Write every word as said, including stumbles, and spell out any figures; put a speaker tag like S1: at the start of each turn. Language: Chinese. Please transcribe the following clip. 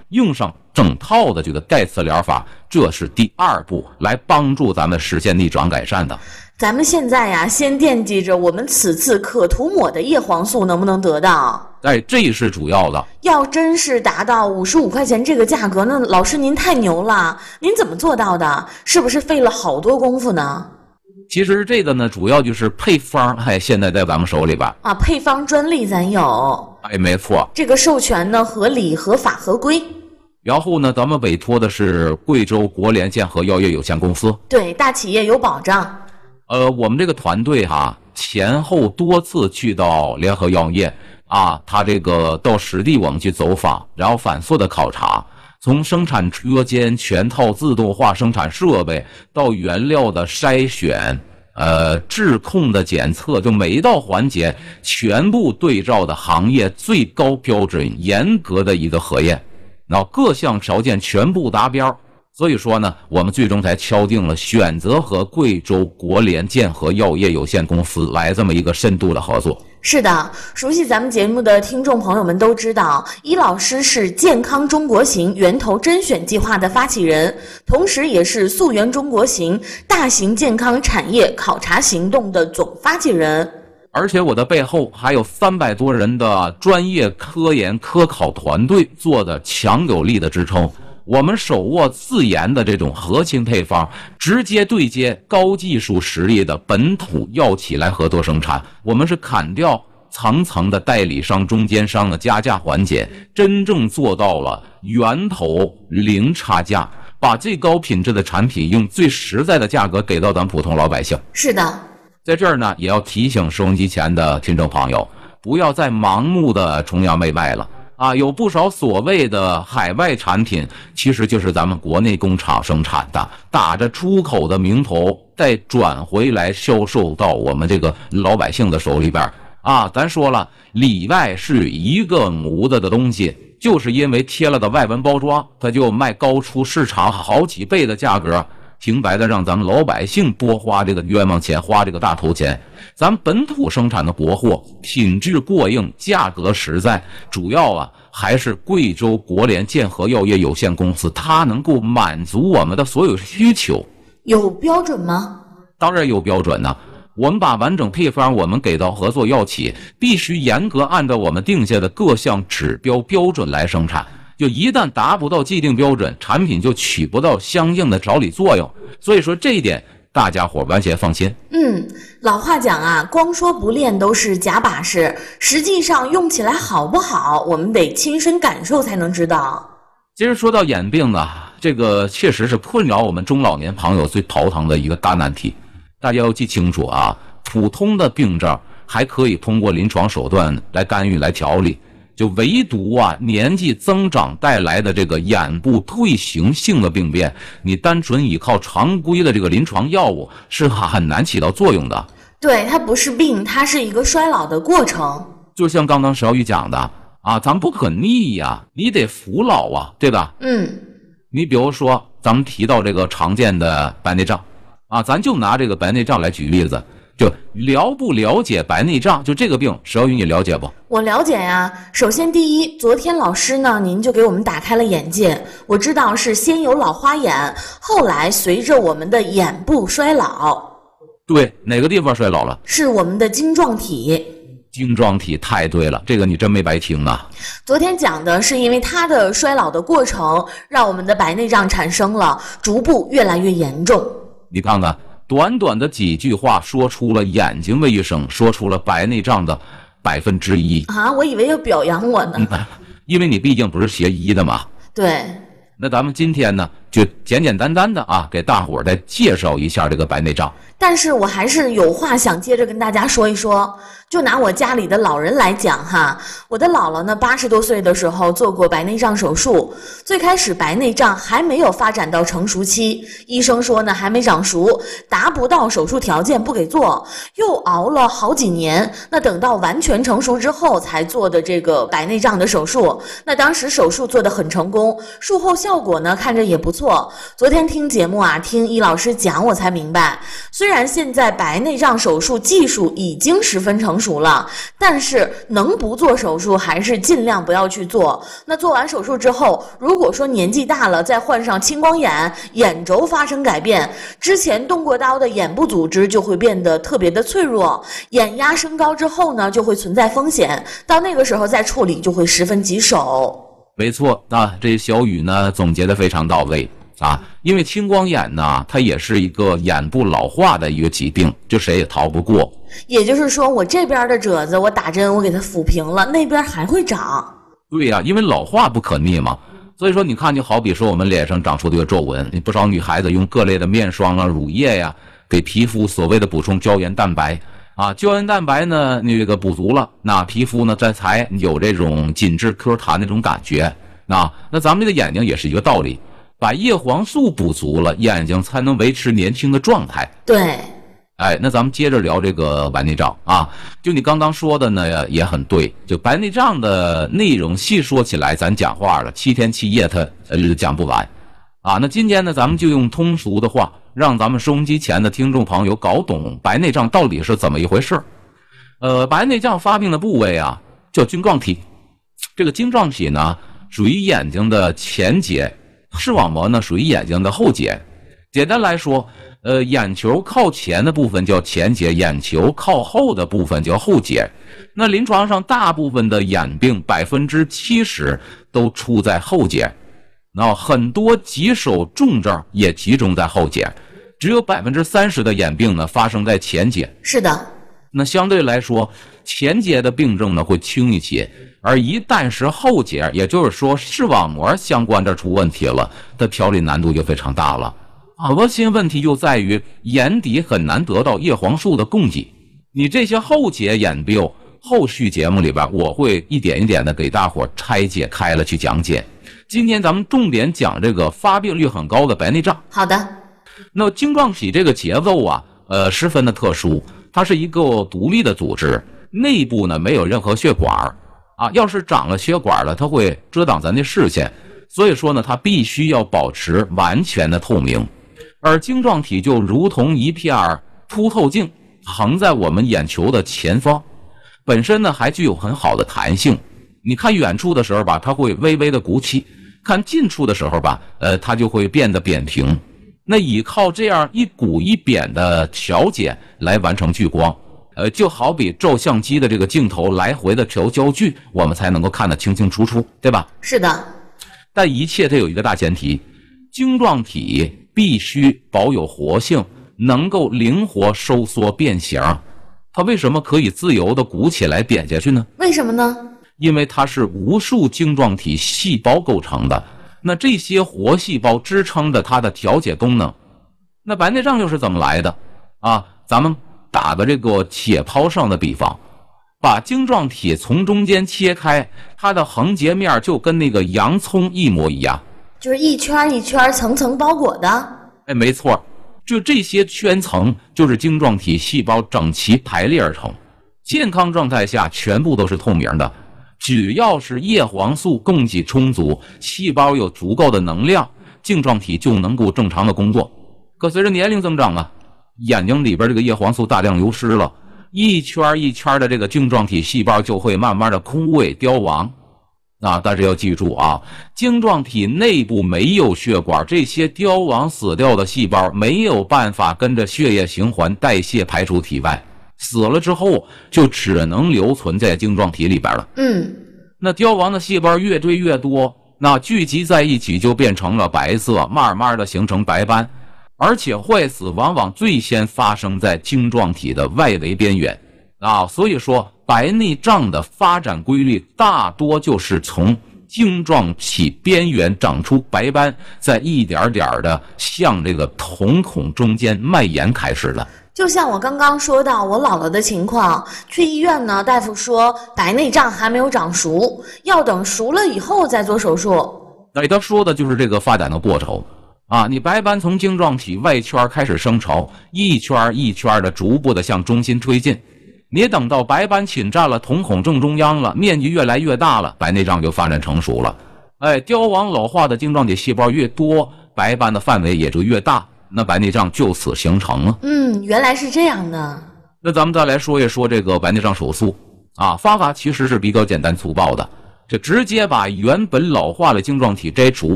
S1: 用上整套的这个盖茨疗法，这是第二步，来帮助咱们实现逆转改善的。
S2: 咱们现在呀，先惦记着我们此次可涂抹的叶黄素能不能得到？
S1: 哎，这是主要的。
S2: 要真是达到五十五块钱这个价格，那老师您太牛了，您怎么做到的？是不是费了好多功夫呢？
S1: 其实这个呢，主要就是配方，哎，现在在咱们手里边
S2: 啊，配方专利咱有，
S1: 哎，没错。
S2: 这个授权呢合理、合法、合规。
S1: 然后呢，咱们委托的是贵州国联健和药业有限公司，
S2: 对，大企业有保障。
S1: 呃，我们这个团队哈，前后多次去到联合药业啊，他这个到实地我们去走访，然后反复的考察，从生产车间全套自动化生产设备到原料的筛选，呃，质控的检测，就每一道环节全部对照的行业最高标准、严格的一个核验，然后各项条件全部达标。所以说呢，我们最终才敲定了选择和贵州国联健和药业有限公司来这么一个深度的合作。
S2: 是的，熟悉咱们节目的听众朋友们都知道，伊老师是健康中国行源头甄选计划的发起人，同时也是溯源中国行大型健康产业考察行动的总发起人。
S1: 而且我的背后还有三百多人的专业科研科考团队做的强有力的支撑。我们手握自研的这种核心配方，直接对接高技术实力的本土药企来合作生产。我们是砍掉层层的代理商、中间商的加价环节，真正做到了源头零差价，把最高品质的产品用最实在的价格给到咱普通老百姓。
S2: 是的，
S1: 在这儿呢，也要提醒收音机前的听众朋友，不要再盲目的崇洋媚外了。啊，有不少所谓的海外产品，其实就是咱们国内工厂生产的，打着出口的名头，再转回来销售到我们这个老百姓的手里边。啊，咱说了，里外是一个模子的东西，就是因为贴了的外文包装，它就卖高出市场好几倍的价格。平白的让咱们老百姓多花这个冤枉钱，花这个大头钱。咱们本土生产的国货，品质过硬，价格实在，主要啊还是贵州国联健和药业有限公司，它能够满足我们的所有需求。
S2: 有标准吗？
S1: 当然有标准呢、啊。我们把完整配方我们给到合作药企，必须严格按照我们定下的各项指标标准来生产。就一旦达不到既定标准，产品就起不到相应的调理作用。所以说这一点大家伙完全放心。
S2: 嗯，老话讲啊，光说不练都是假把式，实际上用起来好不好，我们得亲身感受才能知道。
S1: 其实说到眼病呢，这个确实是困扰我们中老年朋友最头疼的一个大难题。大家要记清楚啊，普通的病症还可以通过临床手段来干预来调理。就唯独啊，年纪增长带来的这个眼部退行性的病变，你单纯依靠常规的这个临床药物是很难起到作用的。
S2: 对，它不是病，它是一个衰老的过程。
S1: 就像刚刚小雨讲的啊，咱不可逆呀，你得服老啊，对吧？
S2: 嗯。
S1: 你比如说，咱们提到这个常见的白内障啊，咱就拿这个白内障来举例子。就了不了解白内障，就这个病，石小雨你了解不？
S2: 我了解呀。首先第一，昨天老师呢您就给我们打开了眼界，我知道是先有老花眼，后来随着我们的眼部衰老。
S1: 对，哪个地方衰老了？
S2: 是我们的晶状体。
S1: 晶状体太对了，这个你真没白听啊。
S2: 昨天讲的是因为它的衰老的过程，让我们的白内障产生了，逐步越来越严重。
S1: 你看看短短的几句话说出了眼睛卫生，说出了白内障的百分之一
S2: 啊！我以为要表扬我呢、嗯，
S1: 因为你毕竟不是学医的嘛。
S2: 对。
S1: 那咱们今天呢，就简简单单的啊，给大伙儿再介绍一下这个白内障。
S2: 但是我还是有话想接着跟大家说一说。就拿我家里的老人来讲哈，我的姥姥呢八十多岁的时候做过白内障手术，最开始白内障还没有发展到成熟期，医生说呢还没长熟，达不到手术条件不给做，又熬了好几年，那等到完全成熟之后才做的这个白内障的手术。那当时手术做得很成功，术后效果呢看着也不错。 错。昨天听节目啊，听易老师讲，我才明白，虽然现在白内障手术技术已经十分成熟了，但是能不做手术还是尽量不要去做。那做完手术之后，如果说年纪大了，再患上青光眼，眼轴发生改变，之前动过刀的眼部组织就会变得特别的脆弱，眼压升高之后呢，就会存在风险，到那个时候再处理就会十分棘手。
S1: 没错啊，这小雨呢总结的非常到位啊，因为青光眼呢，它也是一个眼部老化的一个疾病，就谁也逃不过。
S2: 也就是说，我这边的褶子我打针我给它抚平了，那边还会长。
S1: 对呀、啊，因为老化不可逆嘛。所以说你看，就好比说我们脸上长出这个皱纹，不少女孩子用各类的面霜啊、乳液呀、啊，给皮肤所谓的补充胶原蛋白啊，胶原蛋白呢那个补足了，那皮肤呢这才有这种紧致 Q 弹那种感觉。那那咱们这个眼睛也是一个道理，把叶黄素补足了，眼睛才能维持年轻的状态。
S2: 对。
S1: 哎，那咱们接着聊这个白内障啊，就你刚刚说的呢也很对，就白内障的内容细说起来咱讲话了七天七夜它呃讲不完啊。那今天呢咱们就用通俗的话，让咱们收音机前的听众朋友搞懂白内障到底是怎么一回事。呃，白内障发病的部位啊叫晶状体，这个晶状体呢属于眼睛的前节，视网膜呢属于眼睛的后节。简单来说，呃，眼球靠前的部分叫前节，眼球靠后的部分叫后节。那临床上大部分的眼病百分之七十都出在后节，那很多棘手重症也集中在后节，只有百分之三十的眼病呢发生在前节。
S2: 是的。
S1: 那相对来说，前节的病症呢会轻一些，而一旦是后节，也就是说视网膜相关这出问题了，它调理难度就非常大了。核心问题就在于眼底很难得到叶黄素的供给。你这些后节眼病，后续节目里边我会一点一点的给大伙拆解开了去讲解。今天咱们重点讲这个发病率很高的白内障。
S2: 好的。
S1: 那晶状体这个结构啊，呃，十分的特殊，它是一个独立的组织，内部呢没有任何血管啊，要是长了血管了，它会遮挡咱的视线，所以说呢，它必须要保持完全的透明。而晶状体就如同一片凸透镜，横在我们眼球的前方，本身呢还具有很好的弹性。你看远处的时候吧，它会微微的鼓起；看近处的时候吧，呃，它就会变得扁平。那依靠这样一鼓一扁的调节来完成聚光，呃，就好比照相机的这个镜头来回的调焦距，我们才能够看得清清楚楚，对吧？
S2: 是的。
S1: 但一切它有一个大前提，晶状体必须保有活性，能够灵活收缩变形。它为什么可以自由的鼓起来扁下去呢？
S2: 为什么呢？
S1: 因为它是无数晶状体细胞构成的，那这些活细胞支撑着它的调节功能。那白内障又是怎么来的啊？咱们打个这个解剖上的比方，把晶状体从中间切开，它的横截面就跟那个洋葱一模一样，
S2: 就是一圈一圈层层包裹的。
S1: 哎，没错，就这些圈层就是晶状体细胞整齐排列而成。健康状态下全部都是透明的，只要是叶黄素供给充足，细胞有足够的能量，晶状体就能够正常的工作。可随着年龄增长啊，眼睛里边这个叶黄素大量流失了，一圈一圈的这个晶状体细胞就会慢慢的枯萎凋亡。啊，但是要记住啊，晶状体内部没有血管，这些凋亡死掉的细胞没有办法跟着血液循环代谢排出体外，死了之后就只能留存在晶状体里边了。
S2: 嗯，
S1: 那凋亡的细胞越堆越多，那聚集在一起就变成了白色，慢慢的形成白斑，而且坏死往往最先发生在晶状体的外围边缘啊，所以说白内障的发展规律大多就是从晶状体边缘长出白斑，再一点点的向这个瞳孔中间蔓延开始了。
S2: 就像我刚刚说到我姥姥的情况，去医院呢，大夫说白内障还没有长熟，要等熟了以后再做手术。
S1: 那他说的就是这个发展的过程啊，你白斑从晶状体外圈开始生成，一圈一圈的逐步的向中心推进。你等到白斑侵占了瞳孔正中央了，面积越来越大了，白内障就发展成熟了。哎，凋亡老化的晶状体细胞越多， 白斑的范围也就越大，那白内障就此形成了。
S2: 嗯，原来是这样的。
S1: 那咱们再来说一说这个白内障手术啊，方法其实是比较简单粗暴的，这直接把原本老化的晶状体摘除，